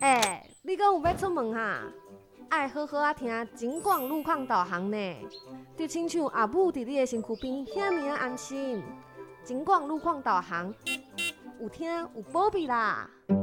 你讲有要出门哈？爱好好啊听警广路况导航呢，就亲像阿母伫你的身躯边，遐尔安心。警广路况导航，有听有保庇啦。